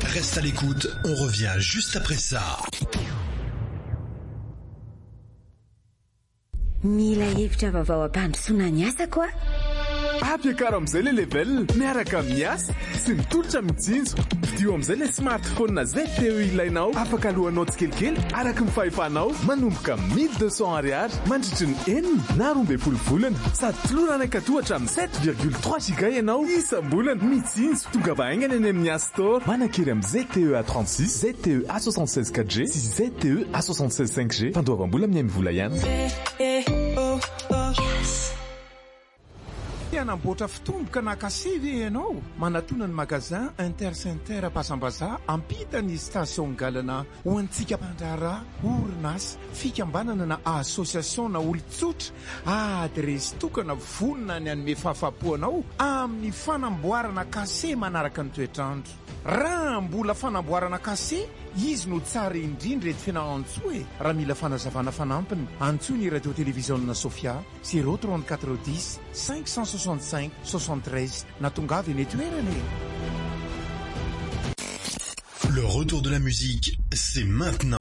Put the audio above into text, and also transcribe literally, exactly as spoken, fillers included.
Reste à l'écoute, on revient juste après ça. Mila hevitra vaovao ampandrosoana ny asa koa. Ampiakaro amin'izay le level miaraka miasa sy mitolotra mijinjo. Vidio amin'izay le smartphone na Z T E ilainao, afaka alohanao tsikelikely araka ny fahefanao, manomboka mille deux cents ariary mandritry ny enina na roa ambin'ny folo volana, sady tolorana hankatohatra amin'ny sept virgule trois giga ianao isam-bolana. Mijinjo tonga vahaingana eny amin'ny App Store. Manakely amin'ny Z T E A trente-six, Z T E A soixante-seize quatre G sy Z T E A soixante-seize cinq G. Fandoavam-bola amin'ny amin'ny vola ihany. Anamboatra fitomboka na kasivy ianao, manatona ny magazin Intercenter Pasambaza ampita ny station galana ho antsika mpandrara orinasa fikambanana na association na olon-tsotra adresy tokana vonona ny anome fahafapoanao amin'ny fanamboarana kase manaraka ny toetrandro. Raha mbola fanamboarana kase, izy no tsara indrindra eto fianao-antsoa e. Raha mila fanazavana fanampiny, antsoa ny radio télévision Sofia zéro trente-quatre dix cinq cent soixante-cinq soixante-treize na tongavy eny toerana. Le retour de la musique, c'est maintenant.